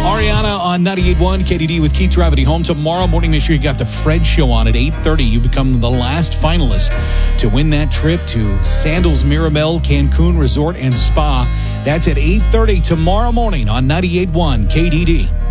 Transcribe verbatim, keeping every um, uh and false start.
Ariana on ninety-eight point one K D D with Keith Gravity home. Tomorrow morning, make sure you got the Fred Show on at eight thirty. You become the last finalist to win that trip to Sandals Mirabel Cancun Resort and Spa. That's at eight thirty tomorrow morning on ninety-eight point one K D D.